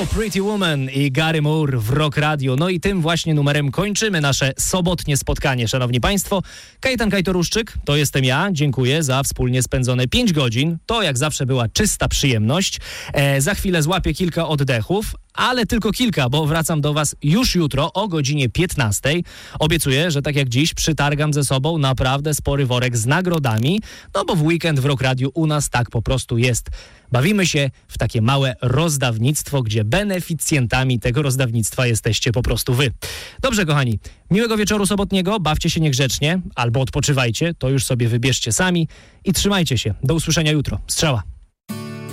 to Pretty Woman i Gary Moore w Rock Radio. No i tym właśnie numerem kończymy nasze sobotnie spotkanie, szanowni państwo. Kajetan Kajtoruszczyk, to jestem ja. Dziękuję za wspólnie spędzone 5 godzin. To jak zawsze była czysta przyjemność. Za chwilę złapię kilka oddechów, ale tylko kilka, bo wracam do was już jutro o godzinie 15. Obiecuję, że tak jak dziś przytargam ze sobą naprawdę spory worek z nagrodami, no bo w weekend w Rock Radio u nas tak po prostu jest. Bawimy się w takie małe rozdawnictwo, gdzie beneficjentami tego rozdawnictwa jesteście po prostu wy. Dobrze, kochani, miłego wieczoru sobotniego, bawcie się niegrzecznie albo odpoczywajcie, to już sobie wybierzcie sami i trzymajcie się. Do usłyszenia jutro. Strzała.